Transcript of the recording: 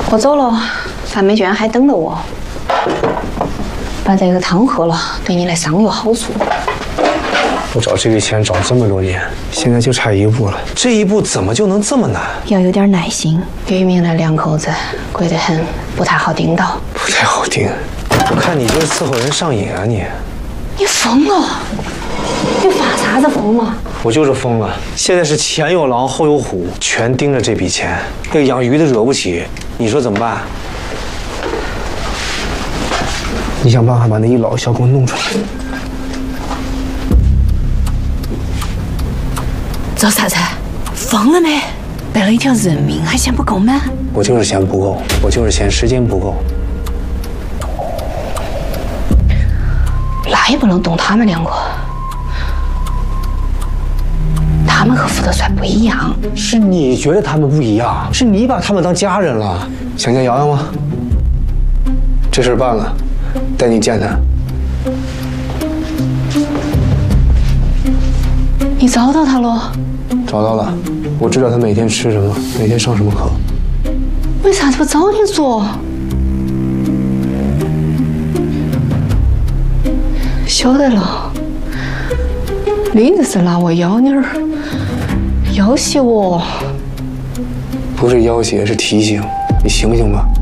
我走了，范美娟还等着我。把这个汤喝了，对你的伤有好处。 我找这笔钱找这么多年，现在就差一步了。这一步怎么就能这么难？ 要有点耐心。有一名的两口子，贵得很，不太好盯到。 不太好盯。我看你就是伺候人上瘾啊你！ 你疯了！你发啥子疯嘛？ 我就是疯了。现在是前有狼后有虎，全盯着这笔钱。那个养鱼的惹不起，你说怎么办？你想办法把那一老一小给我弄出来。 找啥子？疯了没？为了一条人命还嫌不够吗？ 我就是嫌不够，我就是嫌时间不够。 那也不能动他们两个，他们和福德帅不一样。 是你觉得他们不一样，是你把他们当家人了。想见瑶瑶吗？这事办了，带你见他。 你找到他了？ 找到了，我知道他每天吃什么，每天上什么课。 为啥子不早点说？晓得了，你这是拿我妖妮儿要挟我？ 不是要挟，是提醒。你醒醒吧。